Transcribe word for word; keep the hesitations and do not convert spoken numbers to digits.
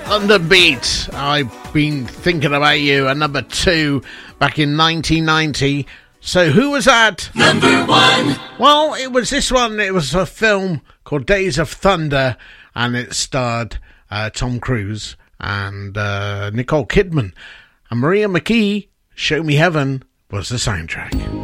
Thunderbeat, I've been thinking about you, at number two back in nineteen ninety. So who was that? Number one. Well, it was this one. It was a film called Days of Thunder, and it starred uh, Tom Cruise and uh, Nicole Kidman. And Maria McKee, Show Me Heaven, was the soundtrack.